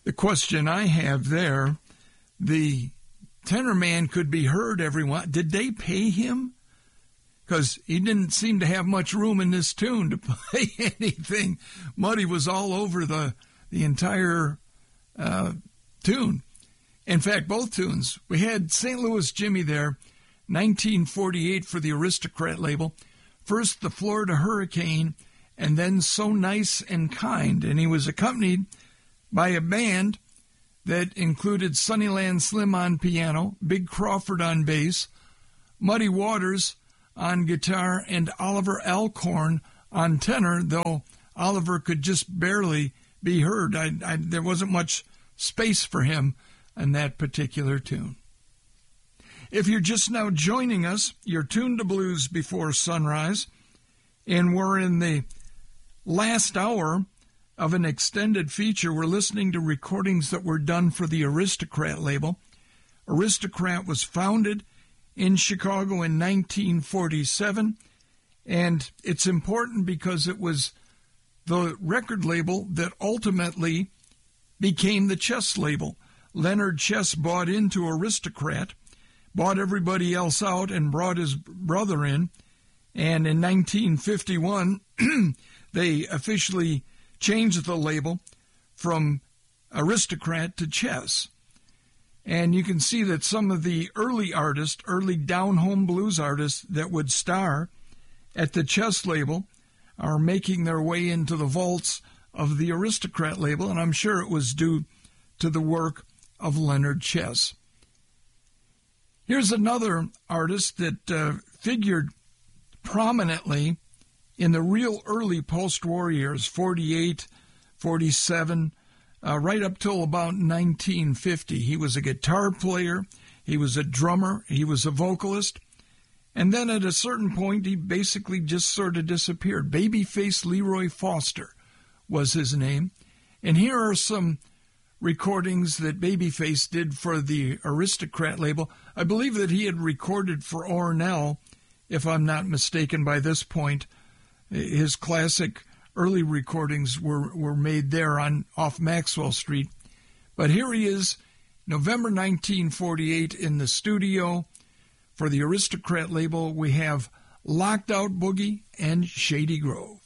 The question I have there, the tenor man could be heard everyone. Did they pay him? Because he didn't seem to have much room in this tune to play anything. Muddy was all over the entire tune. In fact, both tunes. We had St. Louis Jimmy there, 1948 for the Aristocrat label. First the Florida Hurricane, and then So Nice and Kind. And he was accompanied by a band that included Sunnyland Slim on piano, Big Crawford on bass, Muddy Waters on guitar, and Oliver Alcorn on tenor, though Oliver could just barely be heard. There wasn't much space for him in that particular tune. If you're just now joining us, you're tuned to Blues Before Sunrise, and we're in the last hour of an extended feature. We're listening to recordings that were done for the Aristocrat label. Aristocrat was founded in Chicago in 1947, and it's important because it was the record label that ultimately became the Chess label. Leonard Chess bought into Aristocrat, bought everybody else out, and brought his brother in, and in 1951 they officially changed the label from Aristocrat to Chess. And you can see that some of the early artists, early down-home blues artists that would star at the Chess label are making their way into the vaults of the Aristocrat label, and I'm sure it was due to the work of Leonard Chess. Here's another artist that figured prominently in the real early post-war years, 48, 47, right up till about 1950. He was a guitar player, he was a drummer, he was a vocalist, and then at a certain point he basically just sort of disappeared. Babyface Leroy Foster was his name, and here are some recordings that Babyface did for the Aristocrat label. I believe that he had recorded for Ornell, if I'm not mistaken by this point. His classic early recordings were made there off Maxwell Street. But here he is, November 1948, in the studio. For the Aristocrat label, we have Locked Out Boogie and Shady Grove.